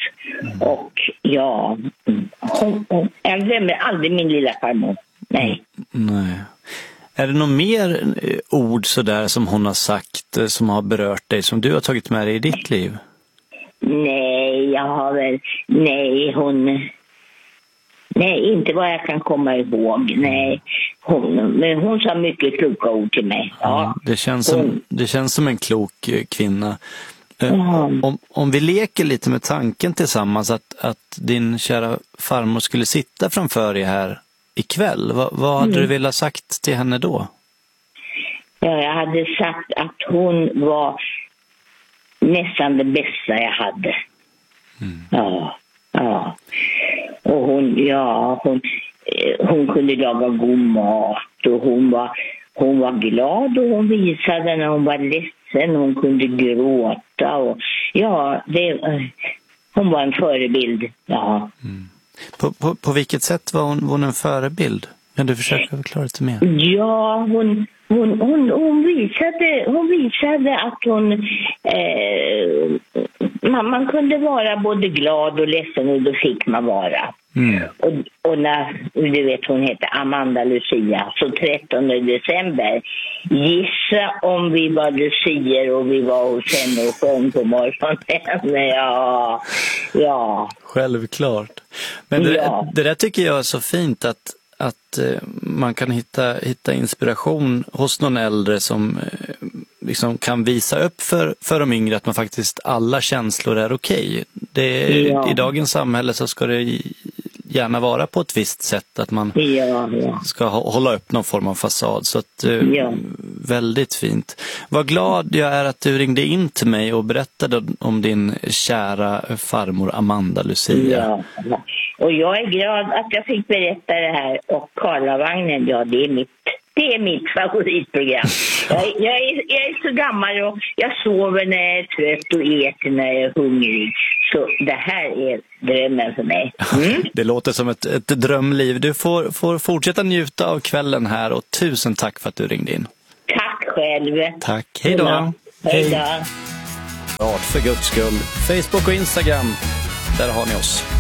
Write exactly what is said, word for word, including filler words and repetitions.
Mm. Och ja, hon, hon, jag glömmer aldrig min lilla farmor. Nej. Nej. Är det något mer ord sådär som hon har sagt som har berört dig, som du har tagit med dig i ditt liv? Nej, jag har väl... Nej, hon... Nej, inte vad jag kan komma ihåg. Nej, hon, men hon sa mycket kloka ord till mig. Ja, ja, det, känns som, hon... det känns som en klok kvinna. Mm. Om, om vi leker lite med tanken tillsammans att, att din kära farmor skulle sitta framför dig här ikväll. Vad, vad hade mm. du velat sagt till henne då? Ja, jag hade sagt att hon var nästan det bästa jag hade. Mm. Ja, ja. Och hon, ja, hon, hon kunde laga god mat och hon var, hon var glad och hon visade när hon var ledsen. Hon kunde gråta och ja, det, hon var en förebild. Ja. Mm. På, på, på vilket sätt var hon, hon en förebild? Kan du försöka förklara lite mer? Ja, hon, hon, hon, hon, visade, hon visade att hon... Eh, man, man kunde vara både glad och ledsen och då fick man vara. Mm. Och, och när, du vet, hon heter Amanda Lucia, så trettonde december. Gissa om vi var lucier och vi var hos henne och sjöng på morgonen. Ja, ja. Självklart. Men det, ja. det där tycker jag är så fint att att eh, man kan hitta, hitta inspiration hos någon äldre som eh, liksom kan visa upp för, för de yngre att man faktiskt alla känslor är okej. Det, ja. I dagens samhälle så ska det gärna vara på ett visst sätt att man ja, ja. ska hålla upp någon form av fasad. Så att, eh, ja. Väldigt fint. Vad glad jag är att du ringde in till mig och berättade om din kära farmor Amanda Lucia. Ja. Och jag är glad att jag fick berätta det här. Och Karlavagnen, ja, det är mitt, det är mitt favoritprogram. Jag, jag, är, jag är så gammal och jag sover när jag är trött och äter när jag är hungrig. Så det här är drömmen för mig. Mm? Det låter som ett, ett drömliv. Du får, får fortsätta njuta av kvällen här och tusen tack för att du ringde in. Tack själv. Tack, hej då. Ja, hej då. Ja, för guds skull. Facebook och Instagram, där har ni oss.